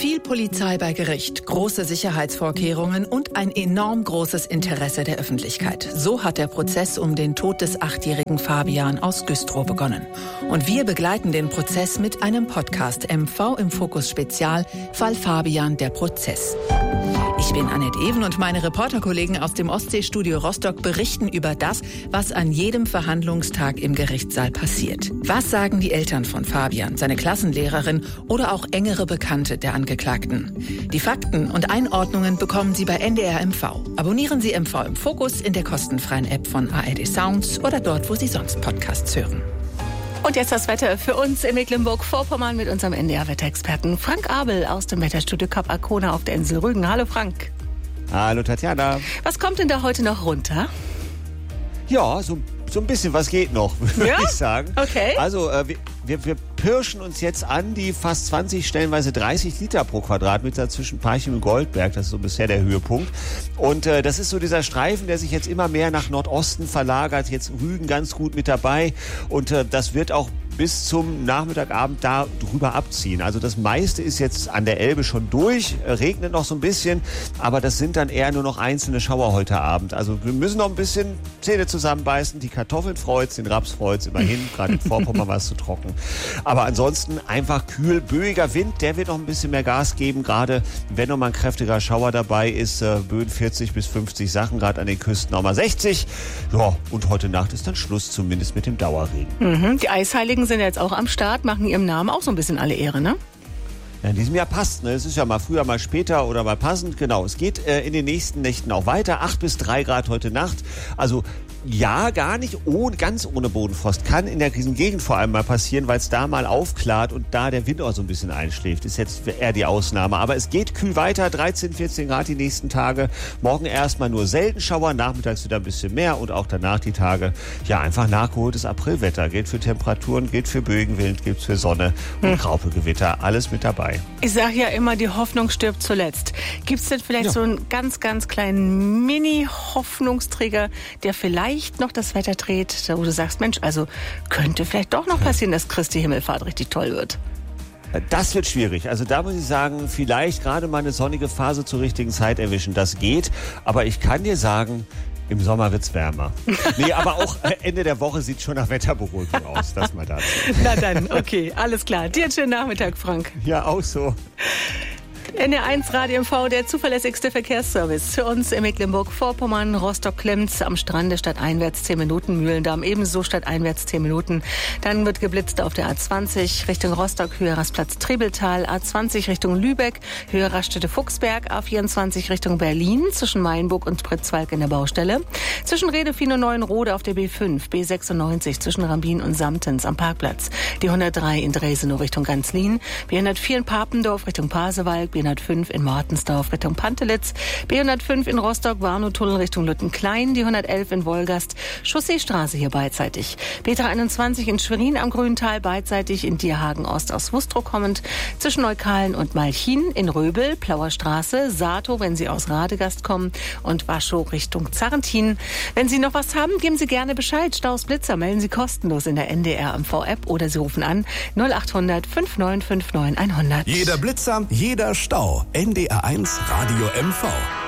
Viel Polizei bei Gericht, große Sicherheitsvorkehrungen und ein enorm großes Interesse der Öffentlichkeit. So hat der Prozess um den Tod des 8-jährigen Fabian aus Güstrow begonnen. Und wir begleiten den Prozess mit einem Podcast MV im Fokus Spezial, Fall Fabian, der Prozess. Ich bin Annette Even und meine Reporterkollegen aus dem Ostseestudio Rostock berichten über das, was an jedem Verhandlungstag im Gerichtssaal passiert. Was sagen die Eltern von Fabian, seine Klassenlehrerin oder auch engere Bekannte der Angeklagten? Die Fakten und Einordnungen bekommen Sie bei NDR MV. Abonnieren Sie MV im Fokus in der kostenfreien App von ARD Sounds oder dort, wo Sie sonst Podcasts hören. Und jetzt das Wetter für uns in Mecklenburg-Vorpommern mit unserem NDR-Wetterexperten Frank Abel aus dem Wetterstudio Kap Arkona auf der Insel Rügen. Hallo Frank. Hallo Tatjana. Was kommt denn da heute noch runter? Ja, so ein bisschen was geht noch, würde ich sagen. Okay. Also wir pirschen uns jetzt an die fast 20, stellenweise 30 Liter pro Quadratmeter zwischen Parchim und Goldberg. Das ist so bisher der Höhepunkt. Und das ist so dieser Streifen, der sich jetzt immer mehr nach Nordosten verlagert. Jetzt Rügen ganz gut mit dabei. Und das wird auch bis zum Nachmittagabend da drüber abziehen. Also das meiste ist jetzt an der Elbe schon durch, regnet noch so ein bisschen, aber das sind dann eher nur noch einzelne Schauer heute Abend. Also wir müssen noch ein bisschen Zähne zusammenbeißen, die Kartoffeln freut's, den Raps freut's immerhin, gerade in Vorpommern war es zu trocken. Aber ansonsten einfach kühl, böiger Wind, der wird noch ein bisschen mehr Gas geben, gerade wenn noch mal ein kräftiger Schauer dabei ist, Böen 40 bis 50 Sachen, gerade an den Küsten auch mal 60. Ja, und heute Nacht ist dann Schluss zumindest mit dem Dauerregen. Die Eisheiligen sind jetzt auch am Start, machen ihrem Namen auch so ein bisschen alle Ehre, ne? Ja, in diesem Jahr passt, ne? Es ist ja mal früher, mal später oder mal passend. Genau, es geht in den nächsten Nächten auch weiter. 8 bis 3 Grad heute Nacht. Also ja, gar nicht ganz ohne Bodenfrost. Kann in dieser Gegend vor allem mal passieren, weil es da mal aufklart und da der Wind auch so ein bisschen einschläft. Ist jetzt eher die Ausnahme. Aber es geht kühl weiter. 13, 14 Grad die nächsten Tage. Morgen erstmal nur selten Schauer. Nachmittags wieder ein bisschen mehr. Und auch danach die Tage, ja, einfach nachgeholtes Aprilwetter. Gilt für Temperaturen, gilt für Böenwind, gilt für Sonne und Graupegewitter. Alles mit dabei. Ich sage ja immer, die Hoffnung stirbt zuletzt. Gibt es denn vielleicht so einen ganz, ganz kleinen Mini-Hoffnungsträger, der vielleicht noch das Wetter dreht, wo du sagst, Mensch, also könnte vielleicht doch noch passieren, dass Christi Himmelfahrt richtig toll wird? Das wird schwierig. Also da muss ich sagen, vielleicht gerade mal eine sonnige Phase zur richtigen Zeit erwischen. Das geht. Aber ich kann dir sagen, im Sommer wird's wärmer. Nee, aber auch Ende der Woche sieht schon nach Wetterberuhigung aus. Das mal dazu. Na dann, okay, alles klar. Dir einen schönen Nachmittag, Frank. Ja, auch so. NDR1 Radio MV, der zuverlässigste Verkehrsservice. Für uns in Mecklenburg-Vorpommern, Rostock-Klemz am Strande stadteinwärts 10 Minuten, Mühlendamm ebenso stadteinwärts 10 Minuten. Dann wird geblitzt auf der A20 Richtung Rostock, Höhe Rastplatz Trebeltal, A20 Richtung Lübeck, Höhe Raststätte Fuchsberg, A24 Richtung Berlin, zwischen Mainburg und Pritzwalk in der Baustelle. Zwischen Redefin und Neuenrode auf der B5, B96 zwischen Rambin und Samtens am Parkplatz. Die 103 in Dresenow Richtung Ganzlin, B104 in Papendorf Richtung Pasewalk, B105 in Mortensdorf Richtung Pantelitz, B105 in Rostock-Warnow-Tunnel Richtung Lüttenklein, die 111 in Wolgast, Chausseestraße hier beidseitig, B321 in Schwerin am Grüntal beidseitig, in Dierhagen-Ost aus Wustrow kommend, zwischen Neukalen und Malchin, in Röbel, Plauer Straße, Sato, wenn Sie aus Radegast kommen und Waschow Richtung Zarrentin. Wenn Sie noch was haben, geben Sie gerne Bescheid. Staus Blitzer melden Sie kostenlos in der NDR MV-App oder Sie rufen an 0800 5959 100. Jeder Blitzer, jeder Stau. NDR1 Radio MV.